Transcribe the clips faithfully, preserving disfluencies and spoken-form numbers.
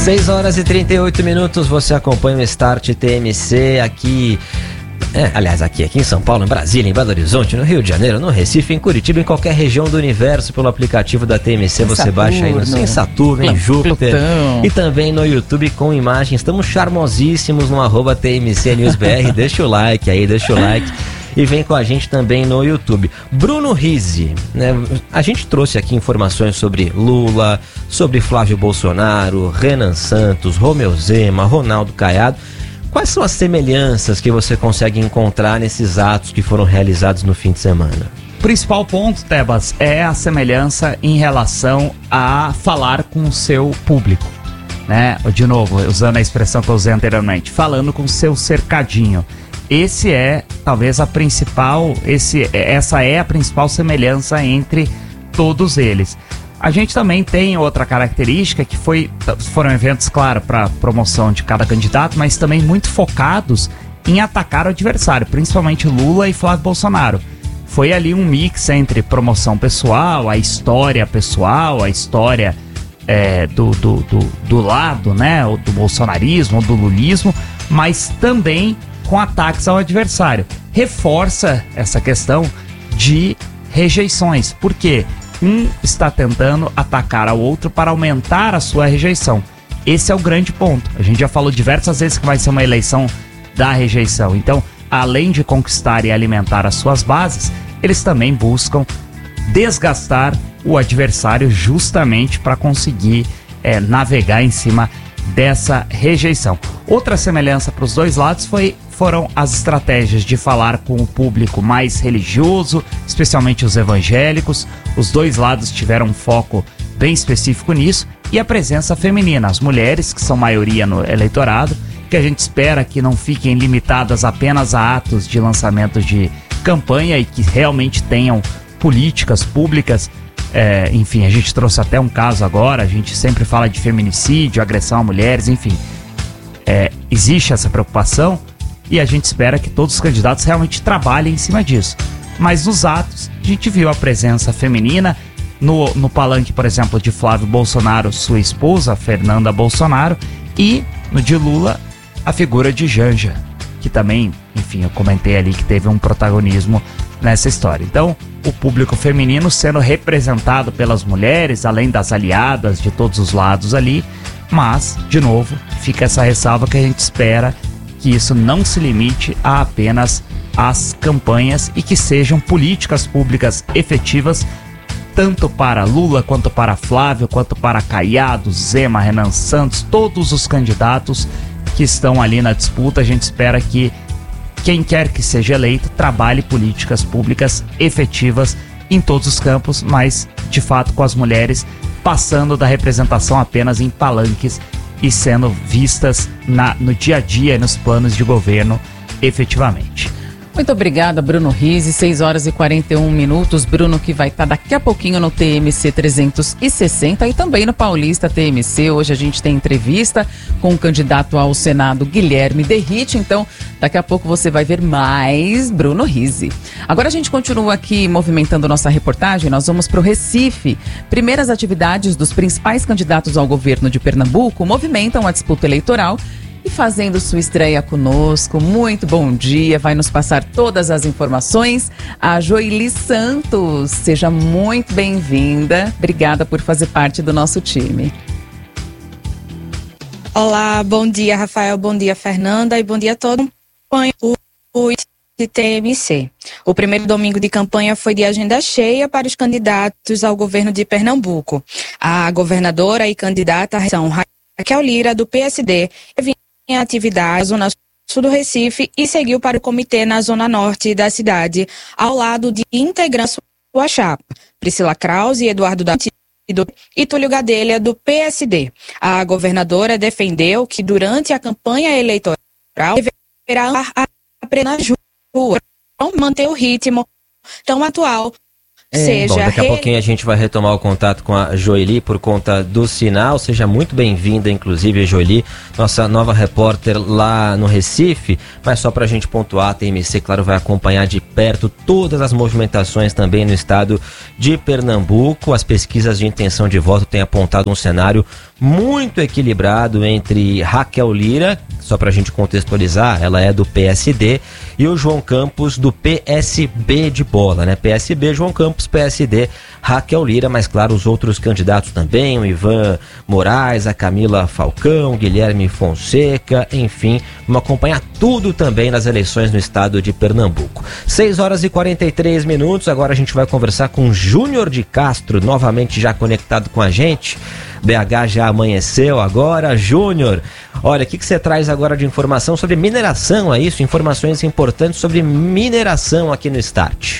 seis horas e trinta e oito minutos, você acompanha o Start T M C aqui, é, aliás, aqui, aqui em São Paulo, em Brasília, em Belo Horizonte, no Rio de Janeiro, no Recife, em Curitiba, em qualquer região do universo, pelo aplicativo da T M C, você Saturno, baixa aí no, em Saturno, em Júpiter, Plutão. E também no YouTube com imagens. Estamos charmosíssimos no arroba T M C News B R, deixa o like aí, deixa o like. E vem com a gente também no YouTube. Bruno Rizzi, né? A gente trouxe aqui informações sobre Lula, sobre Flávio Bolsonaro, Renan Santos, Romeu Zema, Ronaldo Caiado. Quais são as semelhanças que você consegue encontrar nesses atos que foram realizados no fim de semana? O principal ponto, Tebas, é a semelhança em relação a falar com o seu público, né? De novo, usando a expressão que eu usei anteriormente, falando com o seu cercadinho. Esse é, talvez, a principal, esse, essa é a principal semelhança entre todos eles. A gente também tem outra característica que foi, foram eventos, claro, para promoção de cada candidato, mas também muito focados em atacar o adversário, principalmente Lula e Flávio Bolsonaro. Foi ali um mix entre promoção pessoal, a história pessoal, a história é, do, do, do, do lado, né, ou do bolsonarismo, ou do lulismo, mas também com ataques ao adversário. Reforça essa questão de rejeições. Por quê? Um está tentando atacar ao outro para aumentar a sua rejeição. Esse é o grande ponto. A gente já falou diversas vezes que vai ser uma eleição da rejeição. Então, além de conquistar e alimentar as suas bases, eles também buscam desgastar o adversário justamente para conseguir é, navegar em cima dessa rejeição. Outra semelhança para os dois lados foi, foram as estratégias de falar com o público mais religioso, especialmente os evangélicos. Os dois lados tiveram um foco bem específico nisso, e a presença feminina, as mulheres, que são maioria no eleitorado, que a gente espera que não fiquem limitadas apenas a atos de lançamento de campanha e que realmente tenham políticas públicas. É, enfim, a gente trouxe até um caso agora, a gente sempre fala de feminicídio, agressão a mulheres, enfim. É, existe essa preocupação e a gente espera que todos os candidatos realmente trabalhem em cima disso. Mas nos atos, a gente viu a presença feminina no, no palanque, por exemplo, de Flávio Bolsonaro, sua esposa, Fernanda Bolsonaro, e no de Lula, a figura de Janja, que também, enfim, eu comentei ali que teve um protagonismo nessa história. Então, o público feminino sendo representado pelas mulheres, além das aliadas de todos os lados ali, mas, de novo, fica essa ressalva que a gente espera que isso não se limite a apenas as campanhas e que sejam políticas públicas efetivas, tanto para Lula, quanto para Flávio, quanto para Caiado, Zema, Renan Santos, todos os candidatos que estão ali na disputa. A gente espera que quem quer que seja eleito trabalhe políticas públicas efetivas em todos os campos, mas de fato com as mulheres passando da representação apenas em palanques e sendo vistas na, no dia a dia e nos planos de governo efetivamente. Muito obrigada, Bruno Rizzi. seis horas e quarenta e um minutos. Bruno, que vai estar daqui a pouquinho no T M C trezentos e sessenta e também no Paulista T M C. Hoje a gente tem entrevista com o candidato ao Senado, Guilherme Derrite. Então, daqui a pouco você vai ver mais Bruno Rizzi. Agora a gente continua aqui movimentando nossa reportagem. Nós vamos para o Recife. Primeiras atividades dos principais candidatos ao governo de Pernambuco movimentam a disputa eleitoral. E fazendo sua estreia conosco, muito bom dia, vai nos passar todas as informações, a Joeli Santos. Seja muito bem-vinda, obrigada por fazer parte do nosso time. Olá, bom dia, Rafael, bom dia, Fernanda, e bom dia a todos. O, o T M C. O primeiro domingo de campanha foi de agenda cheia para os candidatos ao governo de Pernambuco. A governadora e candidata são Raquel Lira, do P S D, em atividade na zona sul do Recife e seguiu para o comitê na zona norte da cidade, ao lado de integrantes sua chapa, Priscila Krause e Eduardo da e Túlio Gadelha, do P S D. A governadora defendeu que durante a campanha eleitoral deverá apenas rua manter o ritmo tão atual seja... Bom, daqui a re... pouquinho a gente vai retomar o contato com a Joeli por conta do sinal. Seja muito bem-vinda, inclusive, Joeli, nossa nova repórter lá no Recife. Mas só para a gente pontuar, a T M C, claro, vai acompanhar de perto todas as movimentações também no estado de Pernambuco. As pesquisas de intenção de voto têm apontado um cenário muito equilibrado entre Raquel Lira, só para a gente contextualizar, ela é do P S D, e o João Campos do P S B de bola, né? P S B, João Campos, P S D, Raquel Lira, mas claro, os outros candidatos também, o Ivan Moraes, a Camila Falcão, Guilherme Fonseca, enfim, vamos acompanhar tudo também nas eleições no estado de Pernambuco. seis horas e quarenta e três minutos, agora a gente vai conversar com Júnior de Castro, novamente já conectado com a gente. B H já amanheceu agora. Júnior, olha, o que, que você traz agora de informação sobre mineração, é isso? Informações importantes sobre mineração aqui no Start.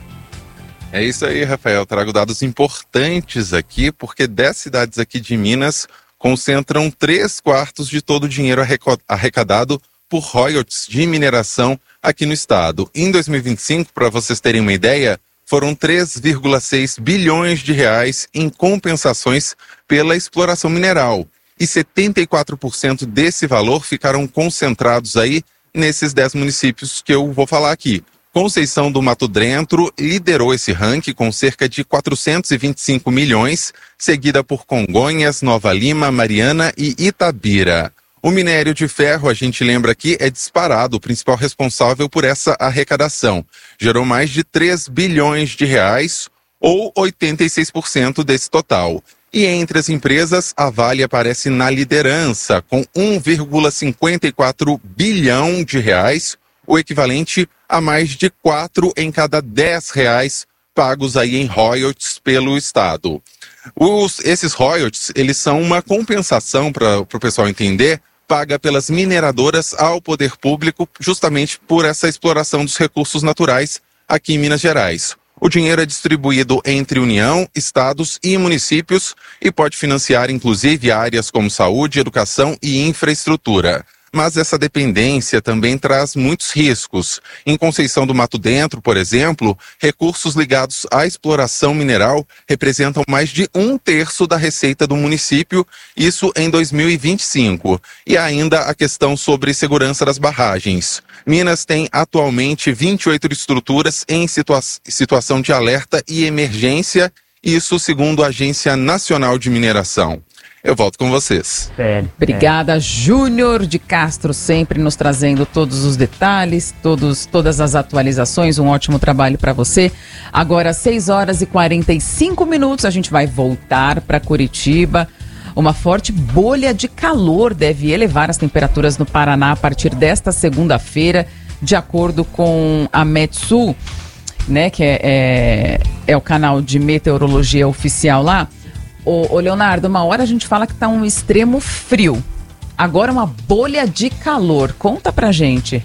É isso aí, Rafael. Trago dados importantes aqui, porque dez cidades aqui de Minas concentram três quartos de todo o dinheiro arrecadado por royalties de mineração aqui no estado. Em dois mil e vinte e cinco, para vocês terem uma ideia, foram três vírgula seis bilhões de reais em compensações pela exploração mineral. E setenta e quatro por cento desse valor ficaram concentrados aí nesses dez municípios que eu vou falar aqui. Conceição do Mato Dentro liderou esse ranking com cerca de quatrocentos e vinte e cinco milhões, seguida por Congonhas, Nova Lima, Mariana e Itabira. O minério de ferro, a gente lembra aqui, é disparado o principal responsável por essa arrecadação. Gerou mais de três bilhões de reais, ou oitenta e seis por cento desse total. E entre as empresas, a Vale aparece na liderança, com um vírgula cinquenta e quatro bilhão de reais, o equivalente a mais de quatro em cada dez reais pagos aí em royalties pelo Estado. Os, esses royalties, eles são uma compensação, para o pessoal entender, paga pelas mineradoras ao poder público justamente por essa exploração dos recursos naturais aqui em Minas Gerais. O dinheiro é distribuído entre União, estados e municípios e pode financiar inclusive áreas como saúde, educação e infraestrutura. Mas essa dependência também traz muitos riscos. Em Conceição do Mato Dentro, por exemplo, recursos ligados à exploração mineral representam mais de um terço da receita do município, isso em dois mil e vinte e cinco. E ainda a questão sobre segurança das barragens. Minas tem atualmente vinte e oito estruturas em situa- situação de alerta e emergência, isso segundo a Agência Nacional de Mineração. Eu volto com vocês. Obrigada, Júnior de Castro, sempre nos trazendo todos os detalhes, todos, todas as atualizações. Um ótimo trabalho para você. Agora, seis horas e quarenta e cinco minutos, a gente vai voltar para Curitiba. Uma forte bolha de calor deve elevar as temperaturas no Paraná a partir desta segunda-feira, de acordo com a Metsul, né, que é, é, é o canal de meteorologia oficial lá. Ô, ô Leonardo, uma hora a gente fala que tá um extremo frio, agora uma bolha de calor. Conta pra gente.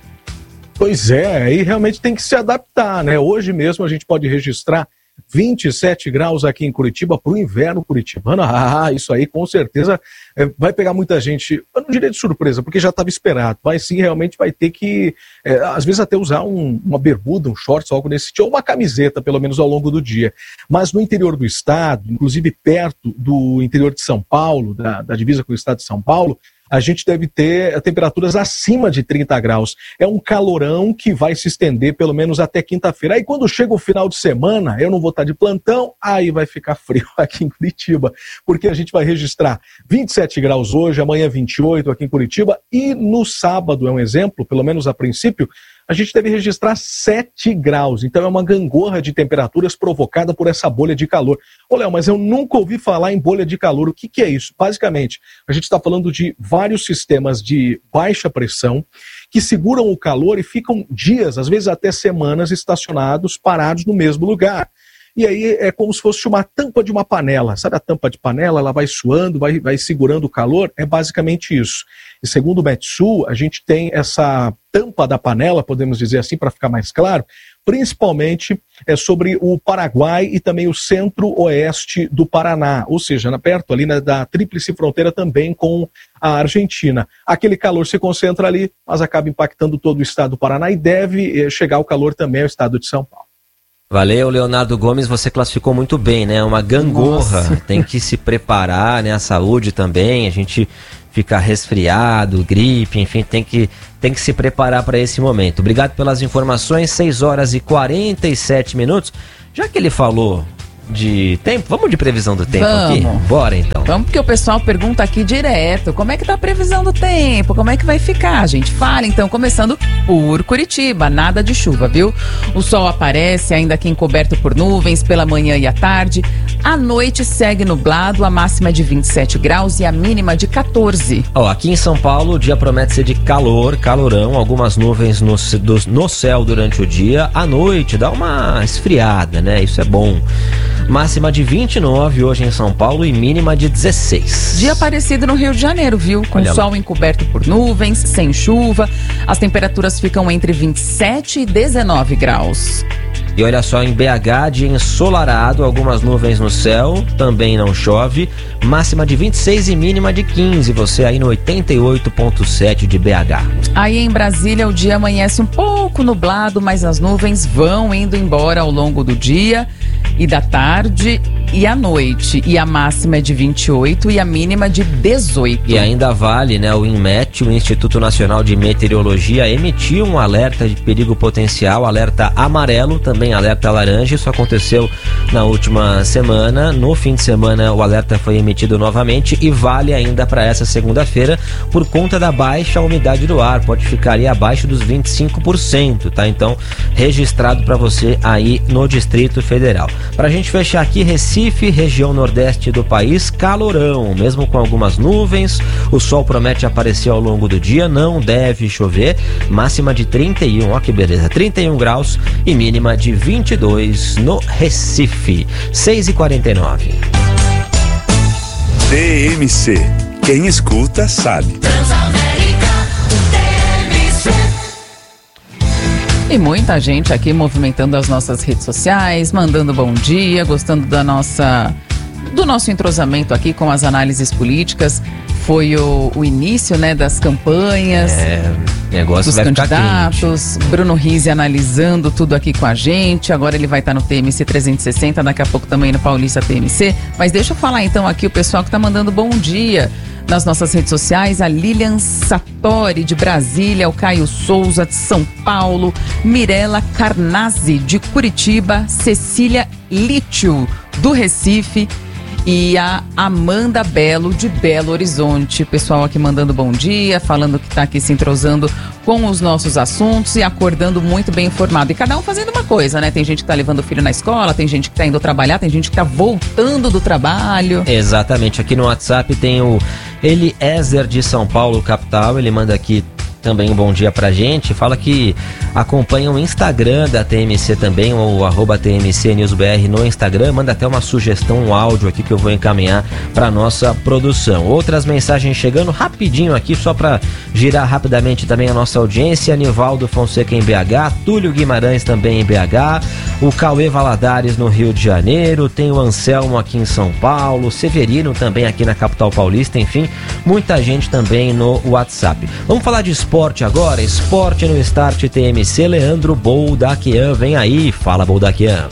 Pois é, aí realmente tem que se adaptar, né? Hoje mesmo a gente pode registrar vinte e sete graus aqui em Curitiba para o inverno curitibano. Ah, isso aí com certeza é, vai pegar muita gente, eu não diria de surpresa, porque já estava esperado, mas sim realmente vai ter que, é, às vezes até usar um, uma bermuda, um shorts, algo nesse tipo, ou uma camiseta, pelo menos ao longo do dia. Mas no interior do estado, inclusive perto do interior de São Paulo, da, da divisa com o estado de São Paulo, a gente deve ter temperaturas acima de trinta graus. É um calorão que vai se estender pelo menos até quinta-feira. Aí quando chega o final de semana, eu não vou estar de plantão, aí vai ficar frio aqui em Curitiba, porque a gente vai registrar vinte e sete graus hoje, amanhã vinte e oito aqui em Curitiba, e no sábado, é um exemplo, pelo menos a princípio, a gente deve registrar sete graus. Então é uma gangorra de temperaturas provocada por essa bolha de calor. Ô, Léo, mas eu nunca ouvi falar em bolha de calor. O que, que é isso? Basicamente, a gente está falando de vários sistemas de baixa pressão que seguram o calor e ficam dias, às vezes até semanas, estacionados, parados no mesmo lugar. E aí é como se fosse uma tampa de uma panela. Sabe a tampa de panela? Ela vai suando, vai, vai segurando o calor. É basicamente isso. E segundo o Metsul, a gente tem essa tampa da panela, podemos dizer assim, para ficar mais claro, principalmente é sobre o Paraguai e também o centro-oeste do Paraná, ou seja, na, perto ali na, da tríplice fronteira também com a Argentina. Aquele calor se concentra ali, mas acaba impactando todo o estado do Paraná e deve eh, chegar o calor também ao estado de São Paulo. Valeu, Leonardo Gomes, você classificou muito bem, né? Uma gangorra, Nossa. Tem que se preparar, né? A saúde também, a gente fica resfriado, gripe, enfim, tem que, tem que se preparar para esse momento. Obrigado pelas informações, seis horas e quarenta e sete minutos. Já que ele falou de tempo, vamos de previsão do tempo vamos. aqui? Bora então. Vamos, porque o pessoal pergunta aqui direto, como é que tá a previsão do tempo, como é que vai ficar, gente? Fala então, começando por Curitiba, nada de chuva, viu? O sol aparece ainda aqui encoberto por nuvens pela manhã e à tarde, à noite segue nublado, a máxima é de vinte e sete graus e a mínima de quatorze. Ó, aqui em São Paulo o dia promete ser de calor, calorão, algumas nuvens no, do, no céu durante o dia, à noite dá uma esfriada, né? Isso é bom. Máxima de vinte e nove hoje em São Paulo e mínima de dezesseis. Dia parecido no Rio de Janeiro, viu? Com Olha sol lá. encoberto por nuvens, sem chuva. As temperaturas ficam entre vinte e sete e dezenove graus. E olha só, em B H, dia ensolarado, algumas nuvens no céu, também não chove. Máxima de vinte e seis e mínima de quinze. Você aí no oitenta e oito ponto sete de B H. Aí em Brasília o dia amanhece um pouco nublado, mas as nuvens vão indo embora ao longo do dia e da tarde e à noite. E a máxima é de vinte e oito e a mínima de dezoito. E ainda vale, né? O INMET, o Instituto Nacional de Meteorologia, emitiu um alerta de perigo potencial, alerta amarelo, também alerta laranja. Isso aconteceu na última semana. No fim de semana o alerta foi emitido novamente e vale ainda para essa segunda-feira por conta da baixa umidade do ar. Pode ficar ali abaixo dos vinte e cinco por cento, tá? Então, registrado para você aí no Distrito Federal. Pra gente fechar aqui, Recife, região nordeste do país, calorão, mesmo com algumas nuvens, o sol promete aparecer ao longo do dia, não deve chover, máxima de trinta e um, ó que beleza, trinta e um graus e mínima de vinte e dois no Recife. seis e quarenta e nove. T M C, quem escuta sabe. E muita gente aqui movimentando as nossas redes sociais, mandando bom dia, gostando da nossa, do nosso entrosamento aqui com as análises políticas. Foi o, o início, né, das campanhas, é, negócio dos vai candidatos. Bruno Rizzi analisando tudo aqui com a gente. Agora ele vai estar no T M C trezentos e sessenta, daqui a pouco também no Paulista T M C. Mas deixa eu falar então aqui o pessoal que está mandando bom dia nas nossas redes sociais, a Lilian Satori de Brasília, o Caio Souza de São Paulo, Mirela Carnazzi de Curitiba, Cecília Lítio do Recife e a Amanda Belo de Belo Horizonte. Pessoal aqui mandando bom dia, falando que está aqui se entrosando com os nossos assuntos e acordando muito bem informado. E cada um fazendo uma coisa, né? Tem gente que tá levando o filho na escola, tem gente que tá indo trabalhar, tem gente que tá voltando do trabalho. Exatamente. Aqui no WhatsApp tem o Eliezer de São Paulo, capital. Ele manda aqui também um bom dia pra gente, fala que acompanha o Instagram da T M C também, o arroba T M C News B R no Instagram, manda até uma sugestão, um áudio aqui que eu vou encaminhar pra nossa produção. Outras mensagens chegando rapidinho aqui, só pra girar rapidamente também a nossa audiência. Nivaldo Fonseca em B H, Túlio Guimarães também em B H, o Cauê Valadares no Rio de Janeiro, tem o Anselmo aqui em São Paulo, Severino também aqui na capital paulista, enfim, muita gente também no WhatsApp. Vamos falar de esporte Esporte agora, esporte no Start T M C, Leandro Boldaquian, vem aí, fala Boldaquian.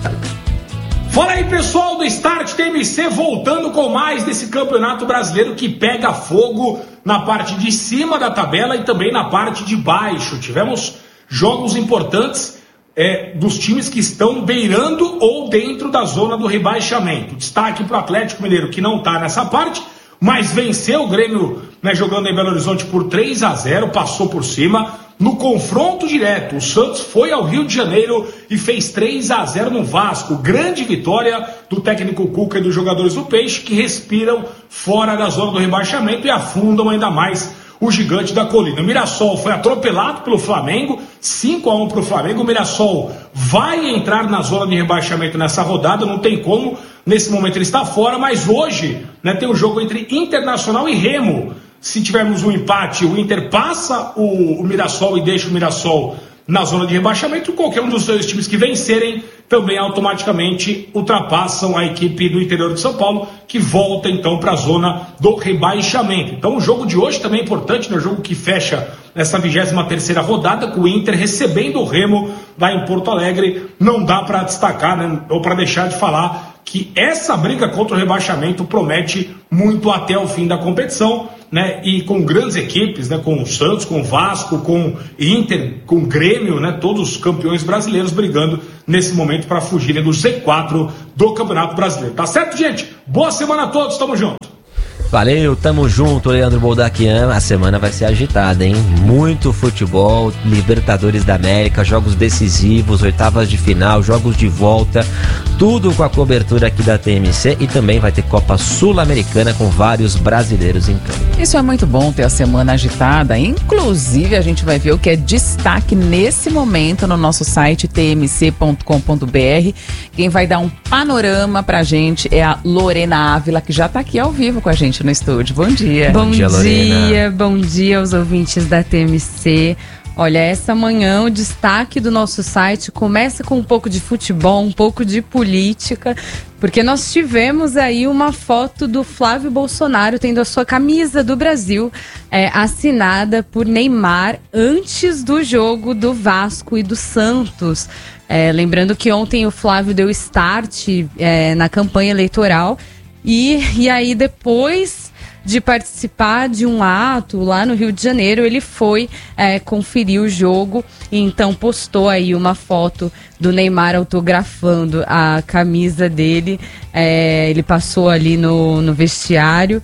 Fala aí pessoal do Start T M C, voltando com mais desse campeonato brasileiro que pega fogo na parte de cima da tabela e também na parte de baixo. Tivemos jogos importantes é, dos times que estão beirando ou dentro da zona do rebaixamento. Destaque para o Atlético Mineiro, que não está nessa parte, mas venceu o Grêmio, né, jogando em Belo Horizonte por três a zero, passou por cima. No confronto direto, o Santos foi ao Rio de Janeiro e fez três a zero no Vasco. Grande vitória do técnico Cuca e dos jogadores do Peixe, que respiram fora da zona do rebaixamento e afundam ainda mais o gigante da colina. O Mirassol foi atropelado pelo Flamengo, cinco a um para o Flamengo. O Mirassol vai entrar na zona de rebaixamento nessa rodada, não tem como, nesse momento ele está fora, mas hoje, né, tem um jogo entre Internacional e Remo. Se tivermos um empate, o Inter passa o, o Mirassol e deixa o Mirassol na zona de rebaixamento. Qualquer um dos dois times que vencerem também automaticamente ultrapassam a equipe do interior de São Paulo, que volta então para a zona do rebaixamento. Então o jogo de hoje também é importante, né? O jogo que fecha essa vigésima terceira rodada, com o Inter recebendo o Remo lá em Porto Alegre. Não dá para destacar, né? Ou para deixar de falar que essa briga contra o rebaixamento promete muito até o fim da competição, né? E com grandes equipes, né? Com o Santos, com o Vasco, com Inter, com o Grêmio, né? Todos os campeões brasileiros brigando nesse momento para fugirem do Z quatro do Campeonato Brasileiro. Tá certo, gente? Boa semana a todos, tamo junto. Valeu, tamo junto, Leandro Boldaquian. A semana vai ser agitada, hein? Muito futebol, Libertadores da América, jogos decisivos, oitavas de final, jogos de volta, tudo com a cobertura aqui da T M C, e também vai ter Copa Sul-Americana com vários brasileiros em campo. Isso é muito bom, ter a semana agitada. Inclusive, a gente vai ver o que é destaque nesse momento no nosso site t m c ponto com ponto b r. Quem vai dar um panorama pra gente é a Lorena Ávila, que já tá aqui ao vivo com a gente no estúdio. Bom dia. Bom, bom dia, dia bom dia aos ouvintes da T M C. Olha, essa manhã o destaque do nosso site começa com um pouco de futebol, um pouco de política, porque nós tivemos aí uma foto do Flávio Bolsonaro tendo a sua camisa do Brasil é, assinada por Neymar antes do jogo do Vasco e do Santos. É, lembrando que ontem o Flávio deu start é, na campanha eleitoral. E, e aí, depois de participar de um ato lá no Rio de Janeiro, ele foi é, conferir o jogo e então postou aí uma foto do Neymar autografando a camisa dele. É, ele passou ali no, no vestiário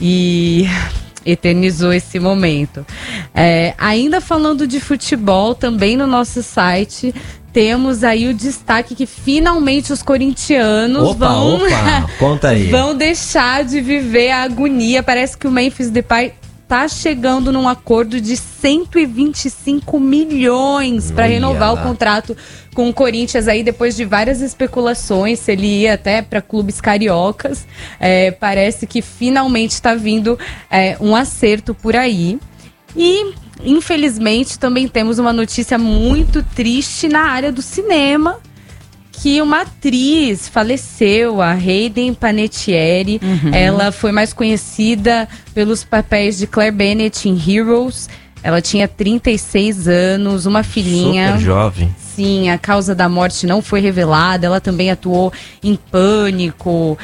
e eternizou esse momento. É, ainda falando de futebol, também no nosso site temos aí o destaque que finalmente os corintianos opa, vão, opa, conta aí. vão deixar de viver a agonia. Parece que o Memphis Depay tá chegando num acordo de cento e vinte e cinco milhões para renovar lá o contrato com o Corinthians aí, depois de várias especulações se ele ia até para clubes cariocas. É, parece que finalmente está vindo é, um acerto por aí. E, infelizmente, também temos uma notícia muito triste na área do cinema, que uma atriz faleceu, a Hayden Panettiere. Uhum. Ela foi mais conhecida pelos papéis de Claire Bennett em Heroes. Ela tinha trinta e seis anos, uma filhinha. Super jovem. Sim, a causa da morte não foi revelada. Ela também atuou em Pânico,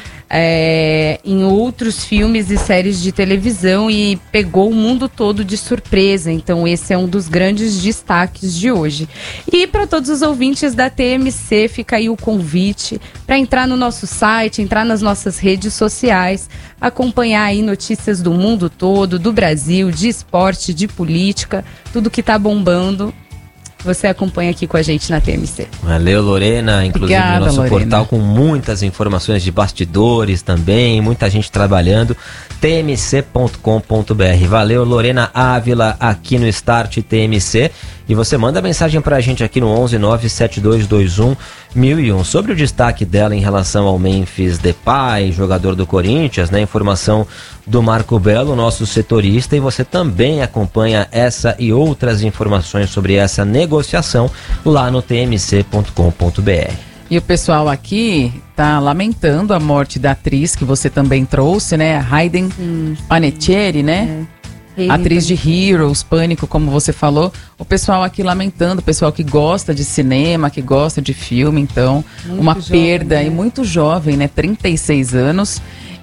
é, em outros filmes e séries de televisão e pegou o mundo todo de surpresa. Então esse é um dos grandes destaques de hoje. E para todos os ouvintes da T M C, fica aí o convite para entrar no nosso site, entrar nas nossas redes sociais, acompanhar aí notícias do mundo todo, do Brasil, de esporte, de política, tudo que tá bombando. Você acompanha aqui com a gente na T M C. Valeu, Lorena. Inclusive, Obrigada, no nosso Lorena. portal com muitas informações de bastidores também, muita gente trabalhando. t m c ponto com ponto b r. Valeu, Lorena Ávila, aqui no Start T M C. E você manda mensagem pra gente aqui no onze nove sete dois dois um mil e um sobre o destaque dela em relação ao Memphis Depay, jogador do Corinthians, né? Informação do Marco Belo, nosso setorista, e você também acompanha essa e outras informações sobre essa negociação lá no t m c ponto com ponto b r. E o pessoal aqui tá lamentando a morte da atriz que você também trouxe, né? A Hayden Panettiere, né? É. Atriz de Heroes, Pânico, como você falou. O pessoal aqui lamentando, o pessoal que gosta de cinema, que gosta de filme, então, muito uma jovem, perda, né? E muito jovem, né? trinta e seis anos.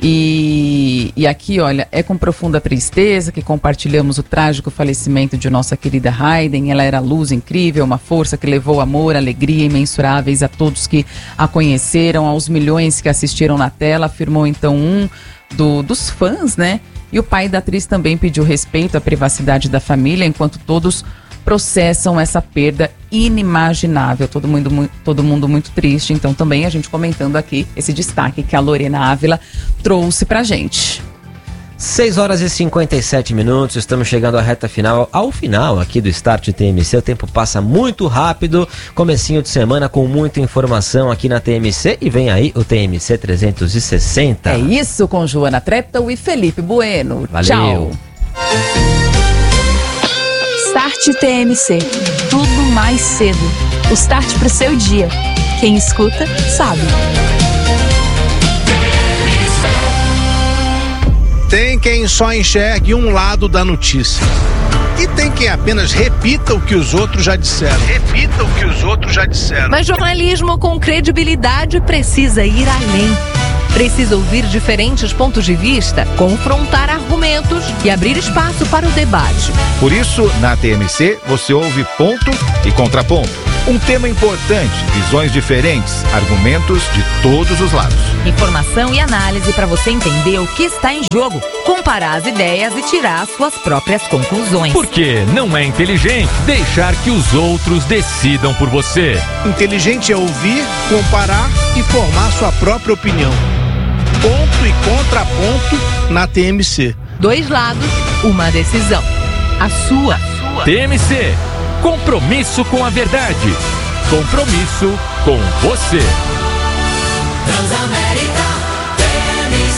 E, e aqui, olha, é com profunda tristeza que compartilhamos o trágico falecimento de nossa querida Hayden. Ela era luz incrível, uma força que levou amor, alegria imensuráveis a todos que a conheceram, aos milhões que assistiram na tela, afirmou então um do, dos fãs, né? E o pai da atriz também pediu respeito à privacidade da família, enquanto todos processam essa perda inimaginável. Todo mundo, todo mundo muito triste. Então também a gente comentando aqui esse destaque que a Lorena Ávila trouxe pra gente. seis horas e cinquenta e sete minutos, estamos chegando à reta final, ao final aqui do Start T M C. O tempo passa muito rápido, comecinho de semana com muita informação aqui na T M C, e vem aí o T M C trezentos e sessenta. É isso, com Joana Treptow e Felipe Bueno. Valeu. Tchau. Start T M C. Tudo mais mais cedo. O start pro seu dia. Quem escuta, sabe. Tem quem só enxergue um lado da notícia. E tem quem apenas repita o que os outros já disseram. Repita o que os outros já disseram. Mas jornalismo com credibilidade precisa ir além. Precisa ouvir diferentes pontos de vista, confrontar argumentos e abrir espaço para o debate. Por isso, na T M C, você ouve ponto e contraponto. Um tema importante, visões diferentes, argumentos de todos os lados. Informação e análise para você entender o que está em jogo, comparar as ideias e tirar suas próprias conclusões. Porque não é inteligente deixar que os outros decidam por você. Inteligente é ouvir, comparar e formar sua própria opinião. Ponto e contraponto na T M C. Dois lados, uma decisão. A sua. T M C. Compromisso com a verdade. Compromisso com você. Transamérica T M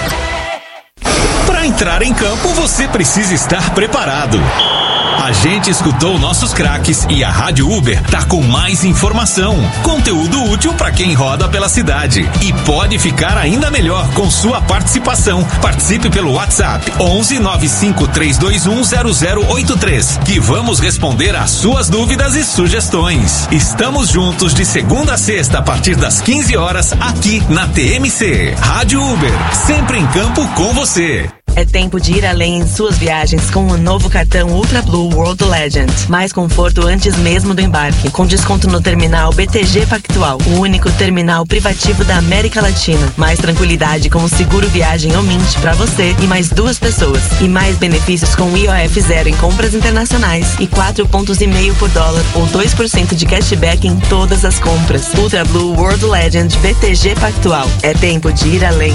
C. Para entrar em campo, você precisa estar preparado. A gente escutou nossos craques e a Rádio Uber tá com mais informação, conteúdo útil para quem roda pela cidade. E pode ficar ainda melhor com sua participação. Participe pelo WhatsApp onze nove cinco três dois um zero zero oito três, que vamos responder às suas dúvidas e sugestões. Estamos juntos de segunda a sexta a partir das quinze horas aqui na T M C. Rádio Uber, sempre em campo com você. É tempo de ir além em suas viagens com o novo cartão Ultra Blue World Legend. Mais conforto antes mesmo do embarque, com desconto no terminal B T G Pactual, o único terminal privativo da América Latina. Mais tranquilidade com o seguro viagem Omint para você e mais duas pessoas. E mais benefícios com I O F zero em compras internacionais e quatro pontos e meio por dólar ou dois por cento de cashback em todas as compras. Ultra Blue World Legend B T G Pactual. É tempo de ir além.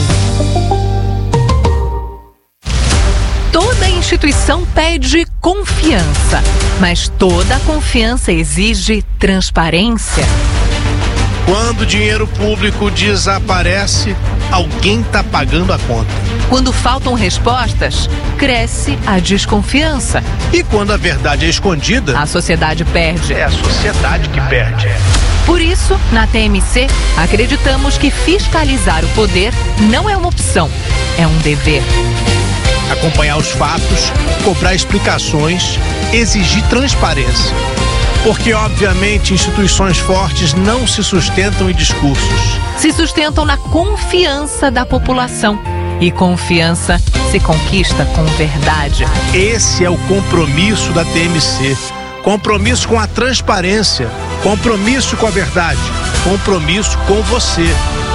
Toda instituição pede confiança, mas toda confiança exige transparência. Quando o dinheiro público desaparece, alguém está pagando a conta. Quando faltam respostas, cresce a desconfiança. E quando a verdade é escondida, a sociedade perde. É a sociedade que perde. Por isso, na T M C, acreditamos que fiscalizar o poder não é uma opção, é um dever. Acompanhar os fatos, cobrar explicações, exigir transparência. Porque, obviamente, instituições fortes não se sustentam em discursos. Se sustentam na confiança da população. E confiança se conquista com verdade. Esse é o compromisso da T M C. Compromisso com a transparência. Compromisso com a verdade. Compromisso com você.